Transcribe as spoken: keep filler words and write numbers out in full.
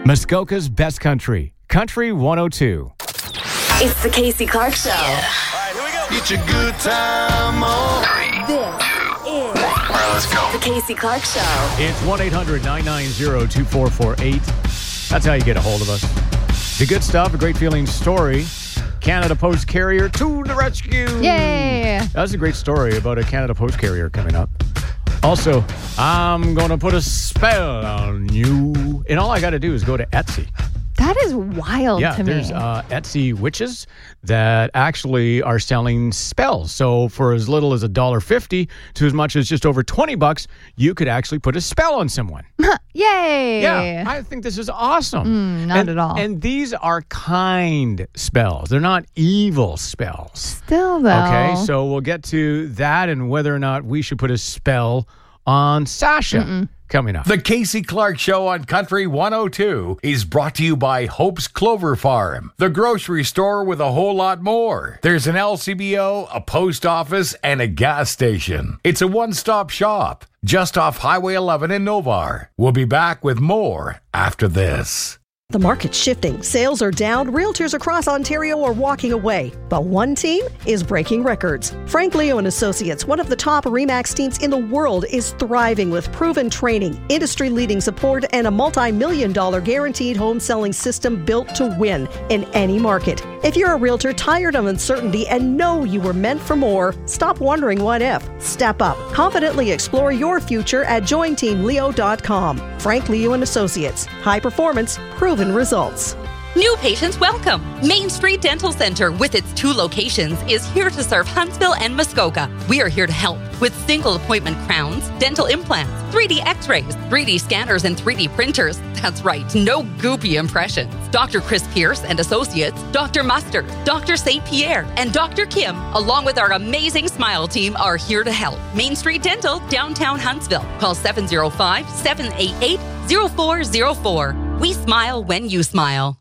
Muskoka's best country, Country one oh two. It's the Casey Clark Show. Yeah. All right, here we go. Get your good time on. This is All right, let's go. the Casey Clark Show. It's one eight hundred nine nine zero two four four eight. That's how you get a hold of us. The good stuff, a great feeling story. Canada Post Carrier to the rescue. Yay. That's a great story about a Canada Post Carrier coming up. Also, I'm going to put a spell on you. And all I got to do is go to Etsy. That is wild Yeah, to me. there's uh, Etsy witches that actually are selling spells. So for as little as one dollar fifty to as much as just over twenty bucks, you could actually put a spell on someone. Yay. Yeah, I think this is awesome. Mm, not and, at all. And these are kind spells. They're not evil spells. Still, though. Okay, so we'll get to that and whether or not we should put a spell on Sasha. Mm-mm. Coming up. The Casey Clark Show on Country one oh two is brought to you by Hope's Clover Farm, the grocery store with a whole lot more. There's an L C B O, a post office, and a gas station. It's a one-stop shop just off Highway eleven in Novar. We'll be back with more after this. The market's shifting. Sales are down. Realtors across Ontario are walking away. But one team is breaking records. Frank Leo and Associates, one of the top RE/MAX teams in the world, is thriving with proven training, industry-leading support, and a multi-million dollar guaranteed home selling system built to win in any market. If you're a realtor tired of uncertainty and know you were meant for more, stop wondering what if. Step up. Confidently explore your future at join team leo dot com. Frank Leo and Associates. High performance, proven results. New patients welcome. Main Street Dental Center, with its two locations, is here to serve Huntsville and Muskoka. We are here to help with single appointment crowns, dental implants, three D x-rays, three D scanners, and three D printers. That's right, no goopy impressions. Doctor Chris Pierce and Associates, Doctor Mustard, Doctor Saint Pierre, and Doctor Kim, along with our amazing Smile team, are here to help. Main Street Dental, downtown Huntsville. Call seven oh five, seven eight eight, oh four oh four. We smile when you smile.